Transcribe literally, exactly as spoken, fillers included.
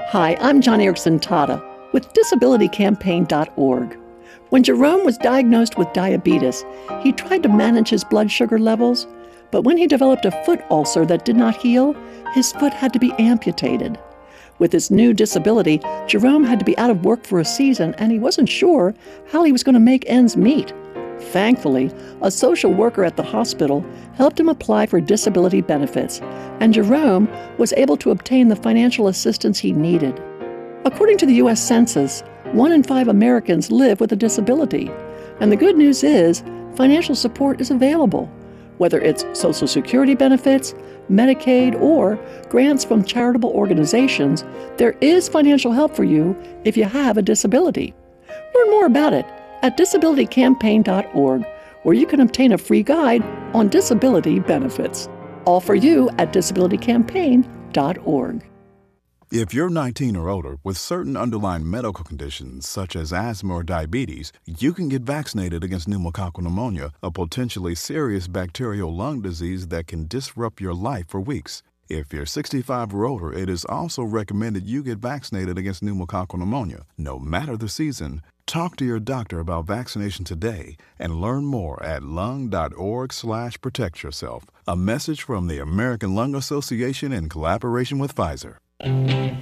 Hi, I'm John Erickson Tata with disability campaign dot org. When Jerome was diagnosed with diabetes, he tried to manage his blood sugar levels, but when he developed a foot ulcer that did not heal, his foot had to be amputated. With his new disability, Jerome had to be out of work for a season, and he wasn't sure how he was going to make ends meet. Thankfully, a social worker at the hospital helped him apply for disability benefits, and Jerome was able to obtain the financial assistance he needed. According to the U S Census, one in five Americans live with a disability, and the good news is financial support is available. Whether it's Social Security benefits, Medicaid, or grants from charitable organizations, there is financial help for you if you have a disability. Learn more about it at disability campaign dot org, where you can obtain a free guide on disability benefits. All for you at disability campaign dot org. If you're nineteen or older with certain underlying medical conditions such as asthma or diabetes, you can get vaccinated against pneumococcal pneumonia, a potentially serious bacterial lung disease that can disrupt your life for weeks. If you're sixty-five or older, it is also recommended you get vaccinated against pneumococcal pneumonia, no matter the season. Talk to your doctor about vaccination today and learn more at lung dot org slash protect yourself. A message from the American Lung Association in collaboration with Pfizer.